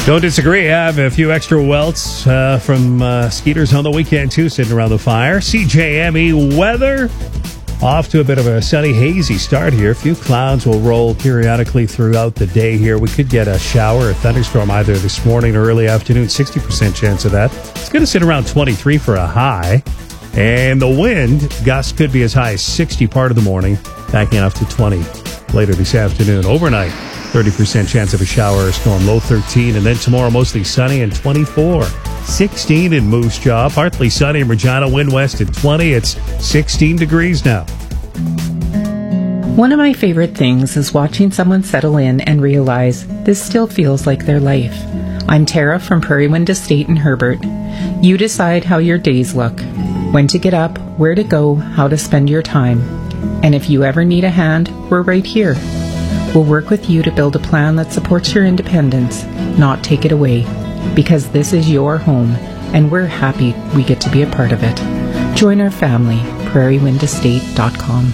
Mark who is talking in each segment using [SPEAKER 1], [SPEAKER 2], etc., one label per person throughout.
[SPEAKER 1] Don't disagree. I have a few extra welts from Skeeters on the weekend, too, sitting around the fire. CJME weather. Off to a bit of a sunny, hazy start here. A few clouds will roll periodically throughout the day here. We could get a shower or thunderstorm either this morning or early afternoon. 60% chance of that. It's going to sit around 23 for a high. And the wind gusts could be as high as 60 part of the morning, backing off to 20 later this afternoon. Overnight, 30% chance of a shower or storm, low 13. And then tomorrow, mostly sunny and 24. 16 in Moose Jaw, partly sunny in Regina, wind west at 20. It's 16 degrees now.
[SPEAKER 2] One of my favorite things is watching someone settle in and realize this still feels like their life. I'm Tara from Prairie Wind Estate in Herbert. You decide how your days look, when to get up, where to go, how to spend your time. And if you ever need a hand, we're right here. We'll work with you to build a plan that supports your independence, not take it away. Because this is your home, and we're happy we get to be a part of it. Join our family, prairiewindestate.com.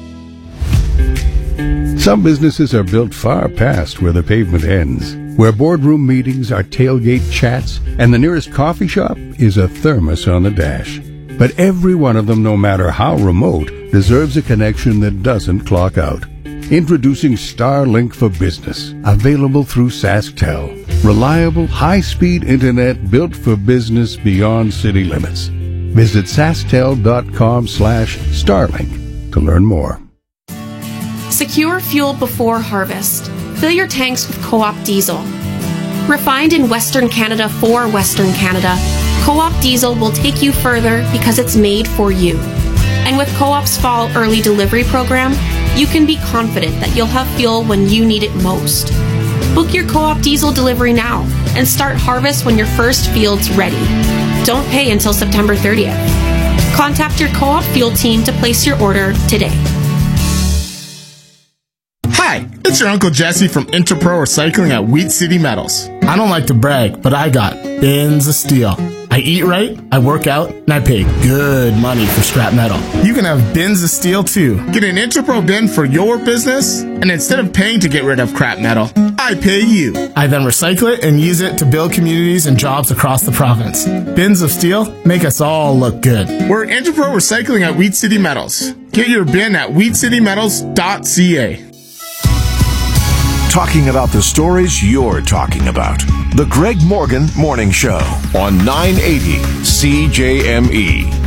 [SPEAKER 3] Some businesses are built far past where the pavement ends, where boardroom meetings are tailgate chats, and the nearest coffee shop is a thermos on the dash. But every one of them, no matter how remote, deserves a connection that doesn't clock out. Introducing Starlink for Business, available through SaskTel. Reliable, high-speed internet built for business beyond city limits. Visit sasktel.com/Starlink to learn more.
[SPEAKER 4] Secure fuel before harvest. Fill your tanks with Co-op diesel. Refined in Western Canada for Western Canada, Co-op diesel will take you further because it's made for you. And with Co-op's fall early delivery program, you can be confident that you'll have fuel when you need it most. Book your Co-op diesel delivery now and start harvest when your first field's ready. Don't pay until September 30th. Contact your Co-op fuel team to place your order today.
[SPEAKER 5] Hi, it's your Uncle Jesse from Interpro Recycling at Wheat City Metals. I don't like to brag, but I got bins of steel. I eat right, I work out, and I pay good money for scrap metal. You can have bins of steel too. Get an Interpro bin for your business, and instead of paying to get rid of crap metal, I pay you. I then recycle it and use it to build communities and jobs across the province. Bins of steel make us all look good. We're Interpro Recycling at Wheat City Metals. Get your bin at wheatcitymetals.ca.
[SPEAKER 6] Talking about the stories you're talking about. The Greg Morgan Morning Show on 980 CJME.